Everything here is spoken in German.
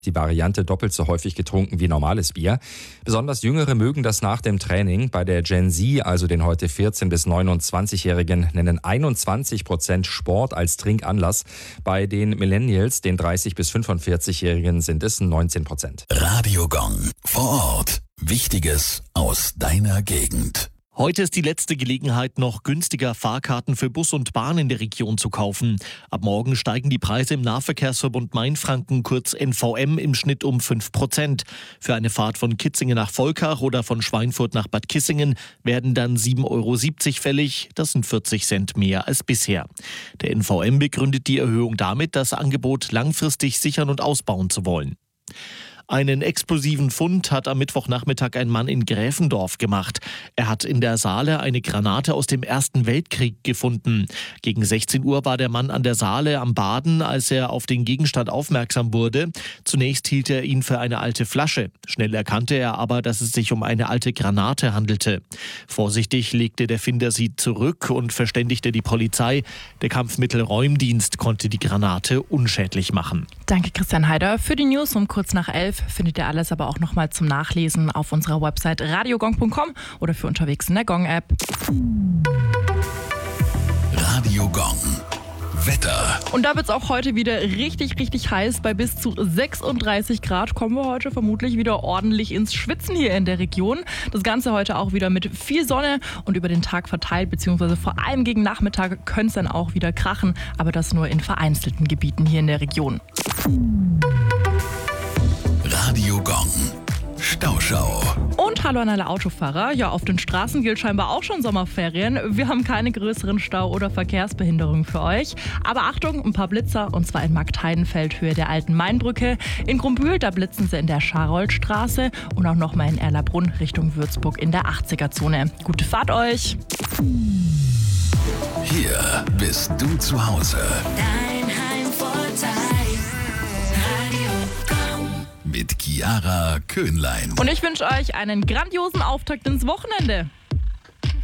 Die Variante doppelt so häufig getrunken wie normales Bier. Besonders Jüngere mögen das nach dem Training. Bei der Gen Z, also den heute 14- bis 29-Jährigen, nennen 21% Sport als Trinkanlass. Bei den Millennials, den 30- bis 45-Jährigen, sind es 19%. Radio Gong. Vor Ort. Wichtiges aus deiner Gegend. Heute ist die letzte Gelegenheit, noch günstiger Fahrkarten für Bus und Bahn in der Region zu kaufen. Ab morgen steigen die Preise im Nahverkehrsverbund Mainfranken, kurz NVM, im Schnitt um 5%. Für eine Fahrt von Kitzingen nach Volkach oder von Schweinfurt nach Bad Kissingen werden dann 7,70 € fällig. Das sind 40 Cent mehr als bisher. Der NVM begründet die Erhöhung damit, das Angebot langfristig sichern und ausbauen zu wollen. Einen explosiven Fund hat am Mittwochnachmittag ein Mann in Gräfendorf gemacht. Er hat in der Saale eine Granate aus dem Ersten Weltkrieg gefunden. Gegen 16 Uhr war der Mann an der Saale am Baden, als er auf den Gegenstand aufmerksam wurde. Zunächst hielt er ihn für eine alte Flasche. Schnell erkannte er aber, dass es sich um eine alte Granate handelte. Vorsichtig legte der Finder sie zurück und verständigte die Polizei. Der Kampfmittelräumdienst konnte die Granate unschädlich machen. Danke, Christian Heider. Für die News um kurz nach 11 findet ihr alles aber auch nochmal zum Nachlesen auf unserer Website radiogong.com oder für unterwegs in der Gong-App. Radio Gong. Wetter. Und da wird es auch heute wieder richtig, richtig heiß. Bei bis zu 36 Grad kommen wir heute vermutlich wieder ordentlich ins Schwitzen hier in der Region. Das Ganze heute auch wieder mit viel Sonne und über den Tag verteilt, beziehungsweise vor allem gegen Nachmittag könnte es dann auch wieder krachen, aber das nur in vereinzelten Gebieten hier in der Region. Radio Gong. Stauschau. Und hallo an alle Autofahrer. Ja, auf den Straßen gilt scheinbar auch schon Sommerferien. Wir haben keine größeren Stau- oder Verkehrsbehinderungen für euch. Aber Achtung, ein paar Blitzer, und zwar in Marktheidenfeld, Höhe der alten Mainbrücke. In Grumbühl, da blitzen sie in der Scharoldstraße und auch nochmal in Erlabrunn Richtung Würzburg in der 80er-Zone. Gute Fahrt euch! Hier bist du zu Hause. Dein Heimvorteil. Radio Gong. Mit Chiara Köhnlein. Und ich wünsche euch einen grandiosen Auftakt ins Wochenende.